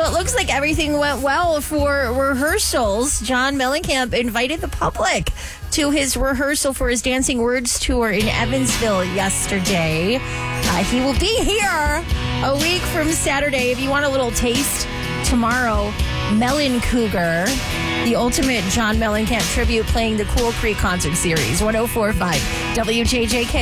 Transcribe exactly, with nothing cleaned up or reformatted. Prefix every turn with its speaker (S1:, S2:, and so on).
S1: it looks like everything went well for rehearsals. John Mellencamp invited the public to his rehearsal for his Dancing Words tour in Evansville yesterday. Uh, he will be here a week from Saturday. If you want a little taste, tomorrow, Melon Cougar, the ultimate John Mellencamp tribute, playing the Cool Creek Concert Series. one oh four point five W J J K.